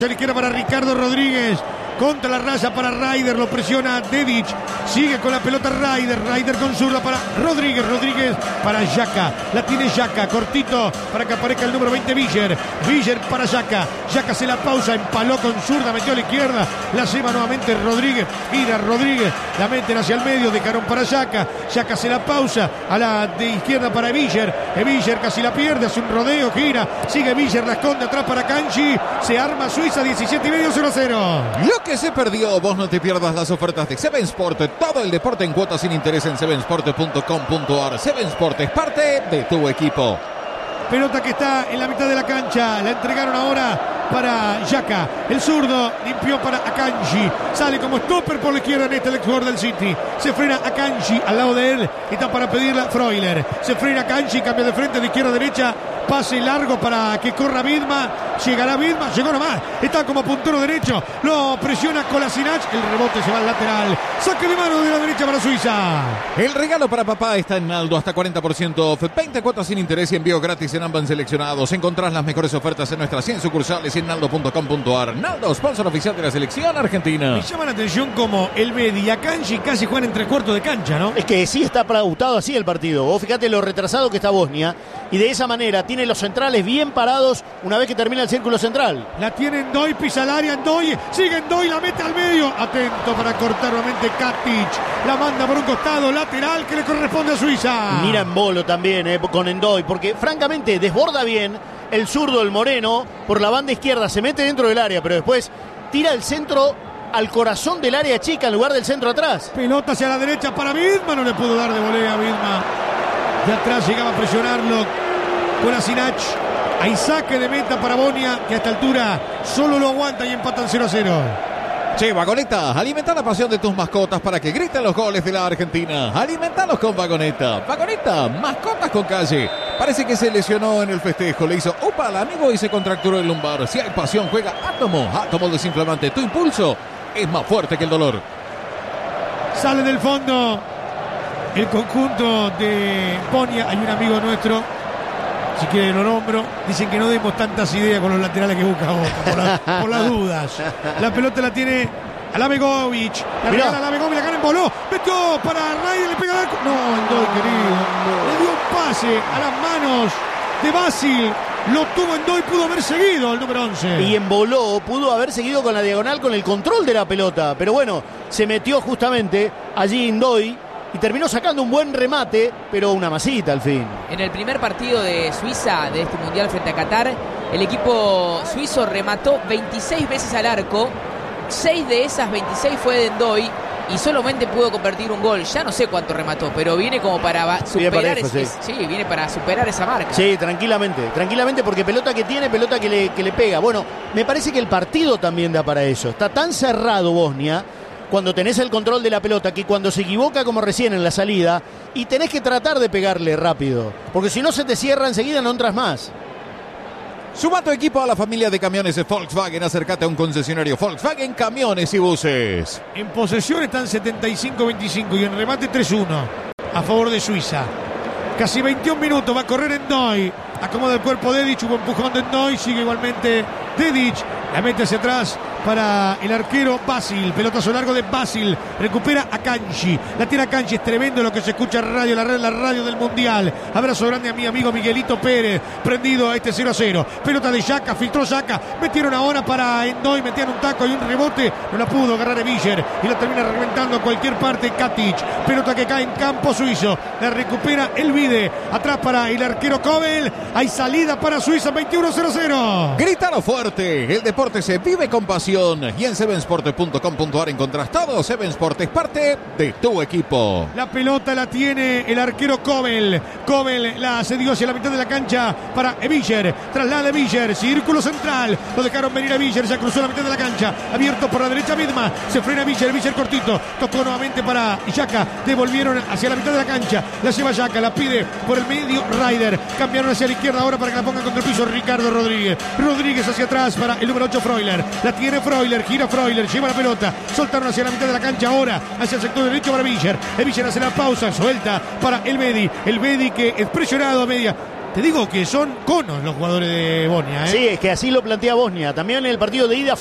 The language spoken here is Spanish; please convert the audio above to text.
A la izquierda para Ricardo Rodríguez. Contra la raya para Raider, lo presiona Dedić. Sigue con la pelota Raider con zurda para Rodríguez. Rodríguez para Xhaka. La tiene Xhaka, cortito para que aparezca el número 20 Villar para Xhaka. Xhaka se la pausa, empaló con zurda, metió a la izquierda. La lleva nuevamente Rodríguez. Gira Rodríguez, la meten hacia el medio, dejaron para Xhaka. Xhaka se la pausa a la de izquierda para Villar. Villar casi la pierde, hace un rodeo, gira. Sigue Villar, la esconde atrás para Kanji. Se arma Suiza, 17,5, 0-0. Lo que se perdió, vos no te pierdas las ofertas de Seven Sport. Todo el deporte en cuotas sin interés en sevensport.com.ar. Seven Sport es parte de tu equipo. Pelota que está en la mitad de la cancha. La entregaron ahora para Xhaka. El zurdo limpió para Akanji. Sale como stopper por la izquierda en el jugador del City. Se frena Akanji al lado de él. Está para pedirla Freuler. Se frena Akanji, cambia de frente de izquierda a derecha. Pase largo para que corra Widmer. Llegará Widmer, llegó nomás. Está como puntero derecho. Lo presiona Kolasinac. El rebote se va al lateral. Saque de mano de la derecha para Suiza. El regalo para papá está en Naldo. Hasta 40% off. 20 cuotas sin interés y envío gratis en ambas seleccionados. Encontrás las mejores ofertas en nuestras 100 sucursales y en naldo.com.ar. Naldo, sponsor oficial de la selección argentina. Me llama la atención como el Bedi y Akanji casi juegan en 3/4 de cancha, ¿no? Es que sí está pautado así el partido. Vos fíjate lo retrasado que está Bosnia. Y de esa manera tiene los centrales bien parados una vez que termina el círculo central. La tiene Ndoye, pisa el área, Ndoye, sigue Ndoye, la mete al medio. Atento para cortar nuevamente Katic. La manda por un costado lateral que le corresponde a Suiza. Mira en bolo también con Ndoye, porque francamente desborda bien el zurdo, el moreno, por la banda izquierda, se mete dentro del área, pero después tira el centro al corazón del área chica en lugar del centro atrás. Pelota hacia la derecha para Widmer, no le pudo dar de volea a Widmer. De atrás llegaba a presionarlo Kolasinac. Hay saque de meta para Bosnia, que a esta altura solo lo aguanta y empatan 0-0. Che, Vagoneta, alimenta la pasión de tus mascotas para que griten los goles de la Argentina. Alimentalos con Vagoneta. Vagoneta, mascotas con calle. Parece que se lesionó en el festejo. Le hizo upa al amigo y se contracturó el lumbar. Si hay pasión, juega Átomo. Átomo desinflamante. Tu impulso es más fuerte que el dolor. Sale del fondo el conjunto de Bosnia. Hay un amigo nuestro, si quiere lo nombro, dicen que no demos tantas ideas con los laterales que busca Boca, por las dudas. La pelota la tiene Alabegovic. La regala Alabegovic, la gana en voló. Metió para Raider, le pega al arco. No, Ndoye, querido. Le dio un pase a las manos de Basil. Lo tuvo Ndoye, pudo haber seguido el número 11. Y en voló, pudo haber seguido con la diagonal, con el control de la pelota. Pero bueno, se metió justamente allí Ndoye y terminó sacando un buen remate, pero una masita al fin. En el primer partido de Suiza de este Mundial frente a Qatar, el equipo suizo remató 26 veces al arco. 6 de esas 26 fue de Ndoye y solamente pudo convertir un gol. Ya no sé cuánto remató, pero viene como para superar viene para superar esa marca. Sí, tranquilamente, porque pelota que tiene, pelota que le pega. Bueno, me parece que el partido también da para eso. Está tan cerrado Bosnia, cuando tenés el control de la pelota, que cuando se equivoca como recién en la salida, y tenés que tratar de pegarle rápido, porque si no se te cierra enseguida, no entras más. Suma tu equipo a la familia de camiones de Volkswagen. Acércate a un concesionario Volkswagen Camiones y Buses. En posesión están 75-25 y en remate 3-1 a favor de Suiza. Casi 21 minutos, va a correr Ndoye. Acomoda el cuerpo Dedić, hubo empujón de Ndoye, sigue igualmente Dedić. La mete hacia atrás para el arquero Basil. Pelotazo largo de Basil. Recupera a Akanji. La tira Akanji. Es tremendo lo que se escucha en radio, la radio del Mundial. Abrazo grande a mi amigo Miguelito Pérez. Prendido a este 0-0. Pelota de Xhaka. Filtró Xhaka. Metieron ahora para Ndoye. Metían un taco y un rebote. No la pudo agarrar Villar. Y la termina reventando a cualquier parte Katic. Pelota que cae en campo suizo. La recupera el Vide. Atrás para el arquero Kobel. Hay salida para Suiza. 21-0-0. Grítalo fuerte. El deporte se vive con pasión. Y en sevensport.com.ar encontrás todo. Seven Sport es parte de tu equipo. La pelota la tiene el arquero Kobel. Kobel la cedió hacia la mitad de la cancha para Villar. Traslada Villar. Círculo central. Lo dejaron venir a Villar. Ya cruzó la mitad de la cancha. Abierto por la derecha Widmer. Se frena Villar. Villar cortito. Tocó nuevamente para Xhaka. Devolvieron hacia la mitad de la cancha. La lleva Xhaka. La pide por el medio Raider. Cambiaron hacia la izquierda ahora para que la pongan contra el piso Ricardo Rodríguez. Rodríguez hacia atrás para el número 8 Freuler. La tiene Freuler, gira Freuler, lleva la pelota, soltaron hacia la mitad de la cancha ahora, hacia el sector derecho para Villar. Villar hace la pausa, suelta para el Bedi que es presionado a media Te digo que son conos los jugadores de Bosnia, ¿eh? Sí, es que así lo plantea Bosnia. También en el partido de ida